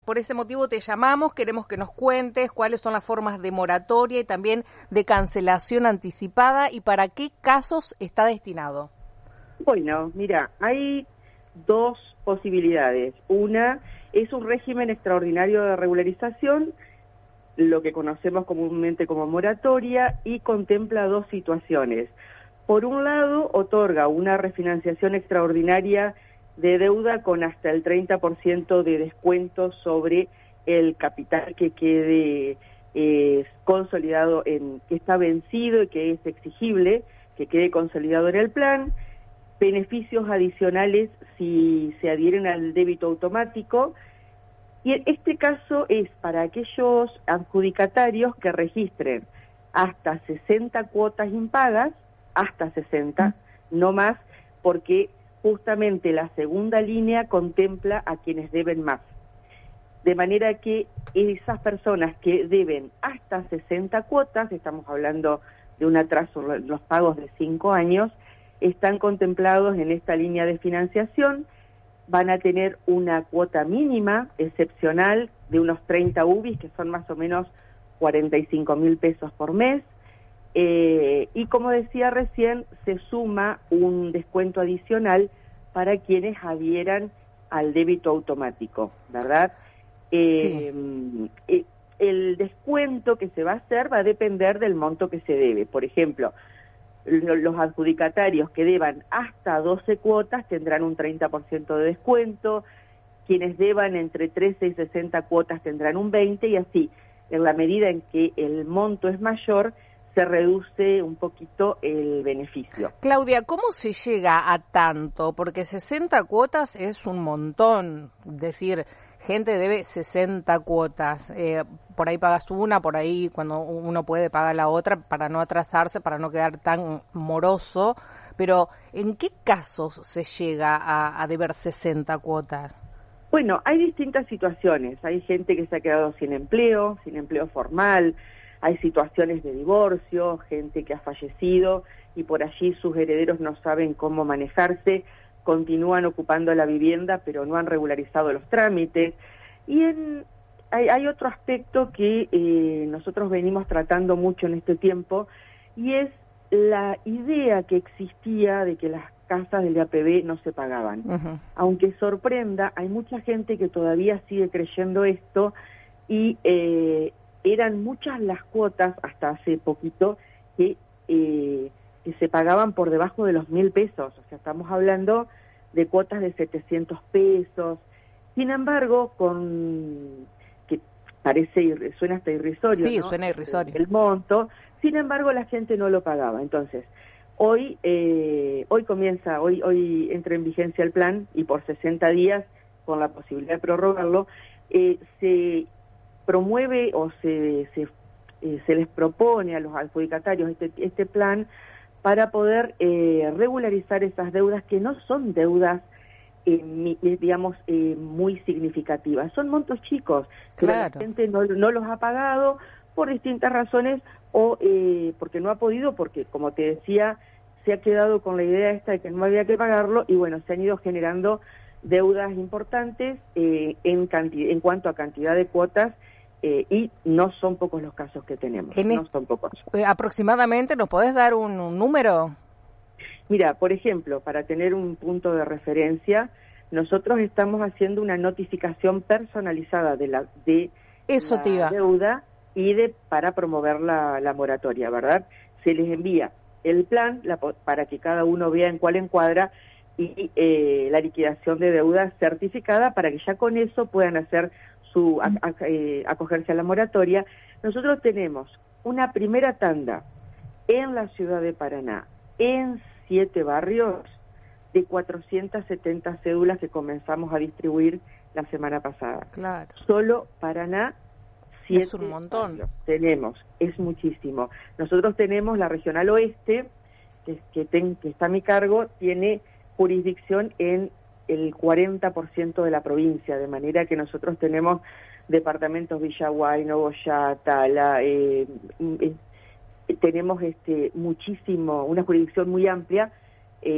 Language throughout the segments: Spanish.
por ese motivo te llamamos, queremos que nos cuentes cuáles son las formas de moratoria y también de cancelación anticipada y para qué casos está destinado. Bueno, mira, hay dos posibilidades. Una es un régimen extraordinario de regularización, lo que conocemos comúnmente como moratoria, y contempla dos situaciones. Por un lado, otorga una refinanciación extraordinaria de deuda con hasta el 30% de descuento sobre el capital que quede consolidado, que está vencido y que es exigible, que quede consolidado en el plan. Beneficios adicionales si se adhieren al débito automático. Y en este caso es para aquellos adjudicatarios que registren hasta 60 cuotas impagas, hasta 60, no más, porque justamente la segunda línea contempla a quienes deben más. De manera que esas personas que deben hasta 60 cuotas, estamos hablando de un atraso en los pagos de 5 años, están contemplados en esta línea de financiación. Van a tener una cuota mínima excepcional de unos 30 UBIs, que son más o menos 45.000 pesos por mes. Y como decía recién, se suma un descuento adicional para quienes adhieran al débito automático, ¿verdad? Sí. El descuento que se va a hacer va a depender del monto que se debe. Por ejemplo, los adjudicatarios que deban hasta 12 cuotas tendrán un 30% de descuento, quienes deban entre 13 y 60 cuotas tendrán un 20%, y así, en la medida en que el monto es mayor, se reduce un poquito el beneficio. Claudia, ¿cómo se llega a tanto? Porque 60 cuotas es un montón, decir, gente debe 60 cuotas, por ahí pagas una, por ahí cuando uno puede pagar la otra para no atrasarse, para no quedar tan moroso, pero ¿en qué casos se llega a deber 60 cuotas? Bueno, hay distintas situaciones, hay gente que se ha quedado sin empleo formal, hay situaciones de divorcio, gente que ha fallecido y por allí sus herederos no saben cómo manejarse, continúan ocupando la vivienda pero no han regularizado los trámites. Y hay otro aspecto que nosotros venimos tratando mucho en este tiempo, y es la idea que existía de que las casas del APB no se pagaban. Uh-huh. Aunque sorprenda, hay mucha gente que todavía sigue creyendo esto, y eran muchas las cuotas hasta hace poquito que se pagaban por debajo de los 1.000 pesos, o sea, estamos hablando de cuotas de 700 pesos. Sin embargo, que suena hasta irrisorio, sí, ¿no? Suena irrisorio el monto, sin embargo la gente no lo pagaba. Entonces, hoy entra en vigencia el plan, y por 60 días, con la posibilidad de prorrogarlo, se promueve o se les propone a los adjudicatarios este plan para poder regularizar esas deudas que no son deudas, digamos, muy significativas. Son montos chicos, claro. Pero la gente no los ha pagado por distintas razones, o porque no ha podido, porque, como te decía, se ha quedado con la idea esta de que no había que pagarlo, y bueno, se han ido generando deudas importantes en cuanto a cantidad de cuotas, y no son pocos los casos que tenemos, son pocos. ¿Aproximadamente nos podés dar un número? Mira, por ejemplo, para tener un punto de referencia, nosotros estamos haciendo una notificación personalizada de la deuda y para promover la moratoria, ¿verdad? Se les envía el plan para que cada uno vea en cuál encuadra, y la liquidación de deuda certificada, para que ya con eso puedan hacer acogerse a la moratoria. Nosotros tenemos una primera tanda en la ciudad de Paraná, en 7 barrios, de 470 cédulas que comenzamos a distribuir la semana pasada. Claro. Solo Paraná, 7 es un montón. Barrios tenemos, es muchísimo. Nosotros tenemos la regional oeste, que está a mi cargo, tiene jurisdicción en el 40% de la provincia, de manera que nosotros tenemos departamentos Villaguay, Nogoyá, Tala, tenemos muchísimo, una jurisdicción muy amplia.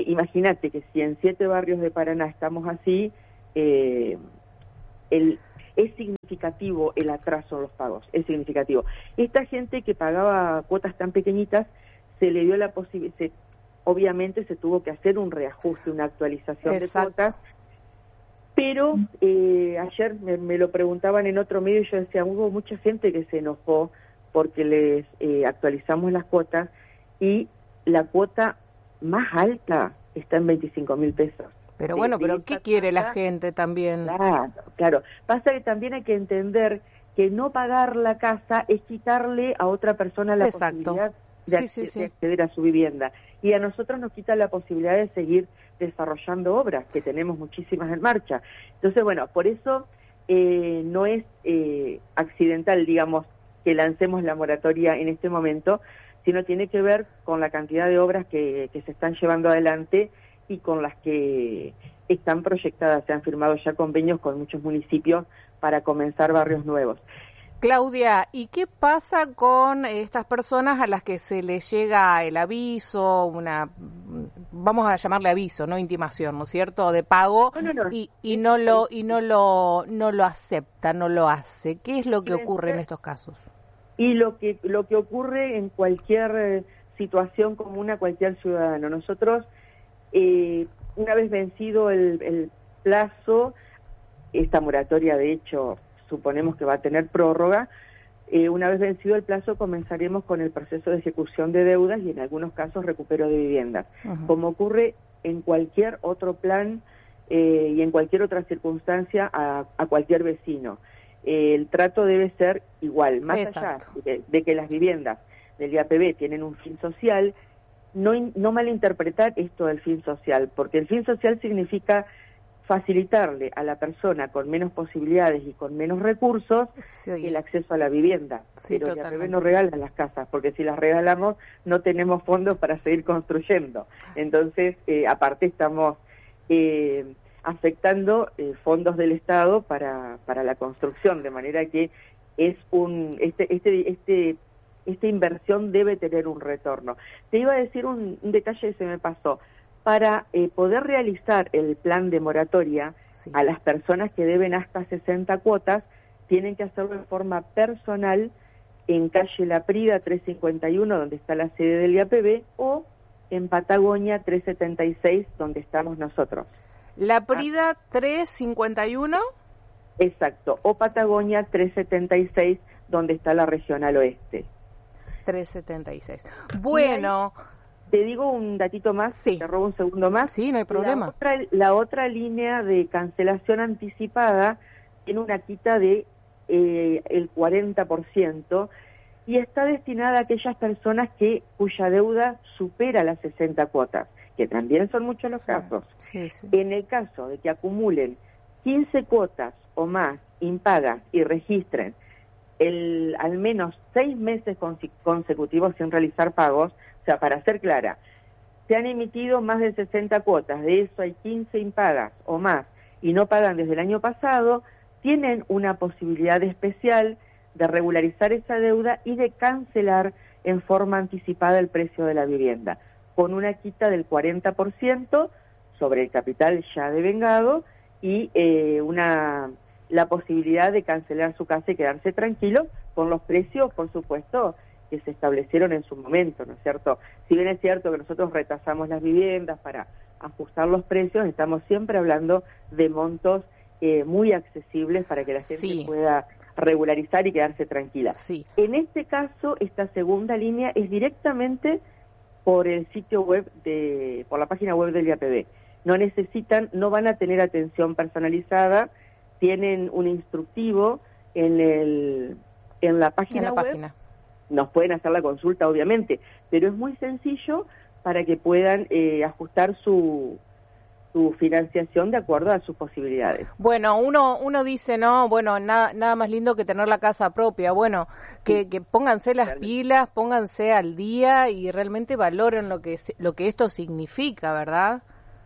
Imagínate que si en 7 barrios de Paraná estamos así, el es significativo el atraso en los pagos, es significativo. Esta gente que pagaba cuotas tan pequeñitas, se le dio la posibilidad, obviamente se tuvo que hacer un reajuste, una actualización Exacto. de cuotas, pero ayer me lo preguntaban en otro medio y yo decía, hubo mucha gente que se enojó porque les actualizamos las cuotas y la cuota más alta está en 25.000 pesos. Pero bueno, pero ¿qué quiere la tasa, gente también? Claro, claro. Pasa que también hay que entender que no pagar la casa es quitarle a otra persona la posibilidad de acceder a su vivienda. Y a nosotros nos quita la posibilidad de seguir desarrollando obras, que tenemos muchísimas en marcha. Entonces, bueno, por eso no es accidental, digamos, que lancemos la moratoria en este momento, sino tiene que ver con la cantidad de obras que se están llevando adelante y con las que están proyectadas. Se han firmado ya convenios con muchos municipios para comenzar barrios nuevos. Claudia, ¿y qué pasa con estas personas a las que se les llega el aviso, vamos a llamarle aviso, no intimación, ¿no es cierto?, de pago, y no lo acepta, no lo hace? ¿Qué es lo que ocurre en estos casos? Y lo que ocurre en cualquier situación común a cualquier ciudadano. Nosotros, una vez vencido el plazo, esta moratoria de hecho suponemos que va a tener prórroga, una vez vencido el plazo comenzaremos con el proceso de ejecución de deudas y en algunos casos recupero de viviendas, como ocurre en cualquier otro plan y en cualquier otra circunstancia a cualquier vecino. El trato debe ser igual, más allá de que las viviendas del IAPB tienen un fin social, no malinterpretar esto del fin social, porque el fin social significa facilitarle a la persona con menos posibilidades y con menos recursos el acceso a la vivienda. Pero el IAPB no regala las casas, porque si las regalamos no tenemos fondos para seguir construyendo. Entonces, aparte estamos afectando fondos del Estado para la construcción, de manera que es esta inversión debe tener un retorno. Te iba a decir un detalle que se me pasó. Para poder realizar el plan de moratoria, a las personas que deben hasta 60 cuotas, tienen que hacerlo de forma personal en calle La Prida 351, donde está la sede del IAPB, o en Patagonia 376, donde estamos nosotros. La Prida 351. Exacto, o Patagonia 376, donde está la regional oeste. 376. Bueno, te digo un datito más, te robo un segundo más. Sí, no hay problema. La otra línea de cancelación anticipada tiene una quita de el 40% y está destinada a aquellas personas cuya deuda supera las 60 cuotas, que también son muchos los casos. En el caso de que acumulen 15 cuotas o más impagas y registren al menos 6 meses consecutivos sin realizar pagos, o sea, para ser clara, se han emitido más de 60 cuotas, de eso hay 15 impagas o más y no pagan desde el año pasado, tienen una posibilidad especial de regularizar esa deuda y de cancelar en forma anticipada el precio de la vivienda, con una quita del 40% sobre el capital ya devengado y la posibilidad de cancelar su casa y quedarse tranquilo con los precios, por supuesto, que se establecieron en su momento, ¿no es cierto? Si bien es cierto que nosotros retrasamos las viviendas para ajustar los precios, estamos siempre hablando de montos muy accesibles para que la gente pueda regularizar y quedarse tranquila. En este caso, esta segunda línea es directamente por el sitio web por la página web del IAPB. No van a tener atención personalizada, tienen un instructivo en la página web. Nos pueden hacer la consulta, obviamente, pero es muy sencillo para que puedan ajustar su financiación de acuerdo a sus posibilidades. Bueno, uno dice, no, bueno, nada más lindo que tener la casa propia. Bueno, que pónganse las pilas, pónganse al día y realmente valoren lo que esto significa, ¿verdad?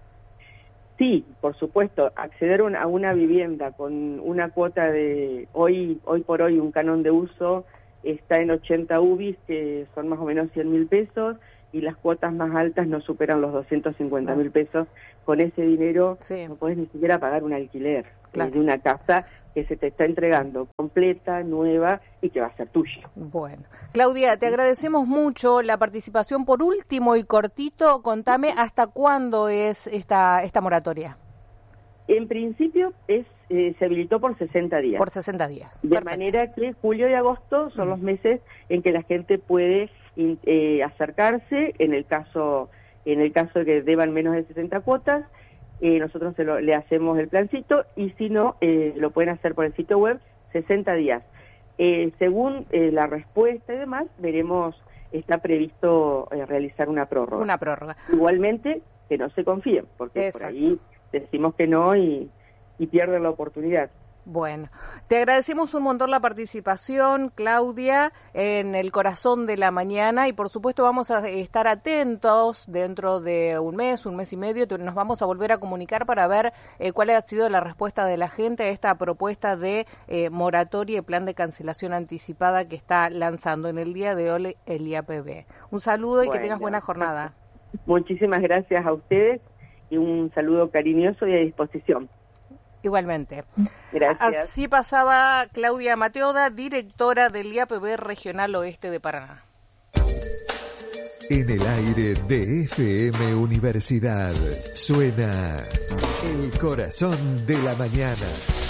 Sí, por supuesto, acceder a una vivienda con una cuota de hoy por hoy un canon de uso está en 80 UBIs, que son más o menos 100.000 pesos, y las cuotas más altas no superan los 250.000 pesos. Con ese dinero no podés ni siquiera pagar un alquiler de una casa que se te está entregando completa, nueva y que va a ser tuya. Bueno, Claudia, te agradecemos mucho la participación. Por último y cortito, contame hasta cuándo es esta moratoria. En principio se habilitó por 60 días. Por 60 días. De Perfecto. manera que julio y agosto son los meses en que la gente puede acercarse, en el caso de que deban menos de 60 cuotas, nosotros le hacemos el plancito, y si no, lo pueden hacer por el sitio web 60 días. Según la respuesta y demás, veremos, está previsto realizar una prórroga. Una prórroga. Igualmente, que no se confíen, porque Exacto. por ahí decimos que no y pierden la oportunidad. Bueno, te agradecemos un montón la participación, Claudia, en el corazón de la mañana, y por supuesto vamos a estar atentos dentro de un mes y medio, nos vamos a volver a comunicar para ver cuál ha sido la respuesta de la gente a esta propuesta de moratoria y plan de cancelación anticipada que está lanzando en el día de hoy el IAPB. Un saludo y que tengas buena jornada. Muchísimas gracias a ustedes y un saludo cariñoso y a disposición. Igualmente. Gracias. Así pasaba Claudia Mateoda, directora del IAPB Regional Oeste de Paraná. En el aire de FM Universidad suena El Corazón de la Mañana.